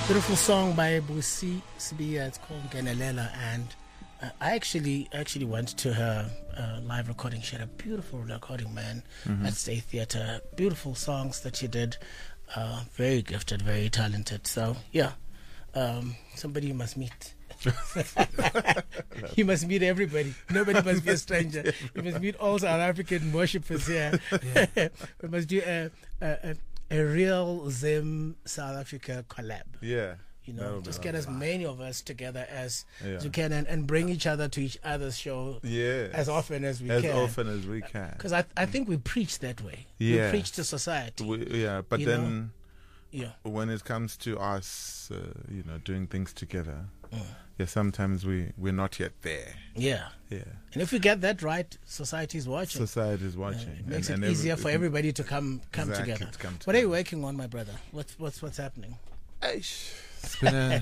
Beautiful song by Busi Sibiya. It's called Genelela, and I actually went to her live recording. She had a beautiful recording, man, at State Theatre. Beautiful songs that she did. Very gifted, very talented. So yeah, somebody you must meet. You must meet everybody. Nobody must be a stranger. You must meet all South African worshippers here. We must do a real Zim South Africa collab. Yeah. You know, just get as many of us together as you can, and bring each other to each other's show as often as we can. As often as we can. Because I think we preach that way. Yeah. We preach to society. But then yeah, when it comes to us, doing things together, sometimes we're not yet there. Yeah. And if we get that right, society's watching. Society's watching. It makes it easier for everybody to come together. What are you working on, my brother? What's happening? It's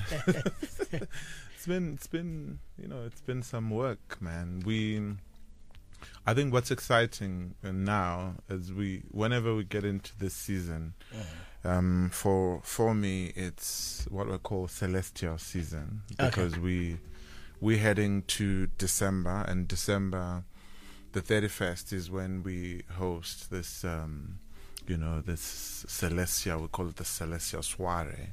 been some work, man. I think what's exciting now is whenever we get into this season, for me it's what we call celestial season, because we're heading to December, and December the 31st is when we host this this celestial, we call it the celestial soiree.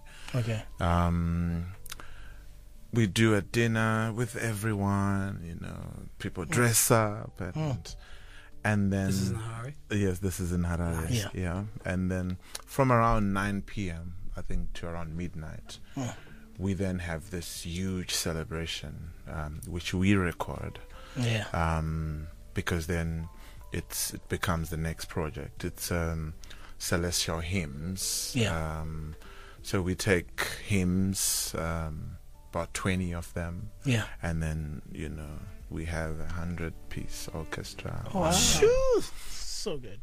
We do a dinner with everyone, people dress up, and then this is in Harare? Yes, this is in Harare. Nice. Yeah. And then from around 9 p.m. I think to around midnight, we then have this huge celebration, which we record. Because then it becomes the next project. It's celestial hymns. So we take hymns, about 20 of them, and then we have 100-piece orchestra. Oh, wow. So good.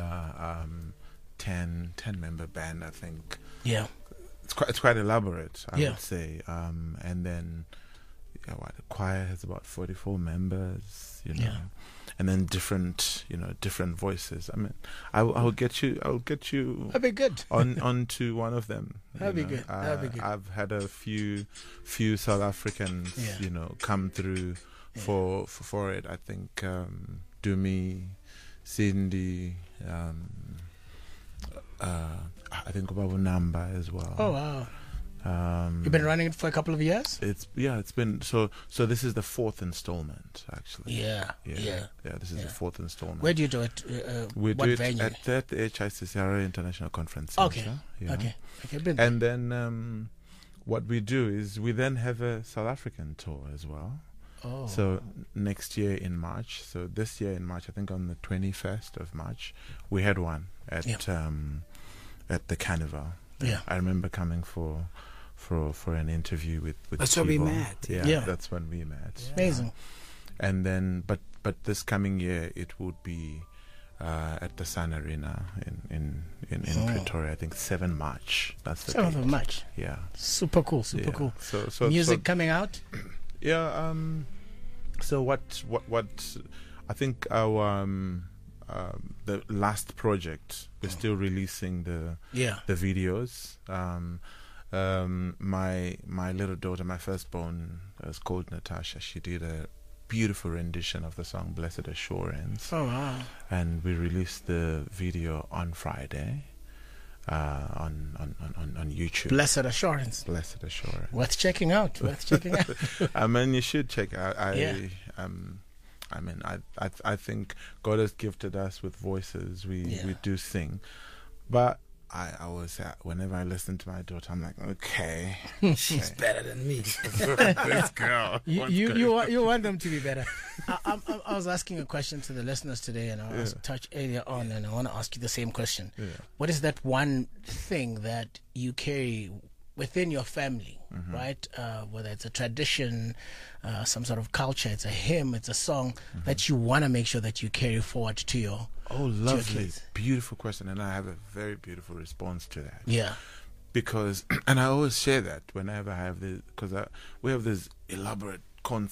10-member band, I think. It's quite elaborate, I would say. And then the choir has about 44 members. And then different voices. I mean, I'll get you. That'd be good. onto one of them. That'd be good. I've had a few South Africans, come through for it. I think Dumi, Cindy, I think Babu Namba as well. Oh wow. You've been running it for a couple of years? It's been so this is the 4th installment, actually. This is the 4th installment. Where do you do it? We what do venue? it at the HICCRA International Conference Center. Okay. And then what we do is we then have a South African tour as well. So next year in March. So this year in March, I think on the 21st of March, we had one at the Carnival. I remember coming for an interview with that's people. where we met. That's when we met. Amazing. And then but this coming year it would be at the Sun Arena in Pretoria. I think 7 March. That's the 7th of March. Yeah. Super cool. So music coming out? So what I think our the last project, we're still releasing the videos. My little daughter, my firstborn, is called Natasha. She did a beautiful rendition of the song Blessed Assurance. Oh wow. And we released the video on Friday on YouTube. Blessed Assurance. Worth checking out. I mean, you should check out. I think God has gifted us with voices. We do sing, but I always, whenever I listen to my daughter, I'm like, okay, she's better than me. This girl. You want them to be better. I was asking a question to the listeners today, and I was touched earlier on, and I want to ask you the same question. What is that one thing that you carry within your family, right? Whether it's a tradition, some sort of culture, it's a hymn, it's a song that you want to make sure that you carry forward to your lovely, beautiful question, and I have a very beautiful response to that. Because, and I always share that whenever I have this, because we have this elaborate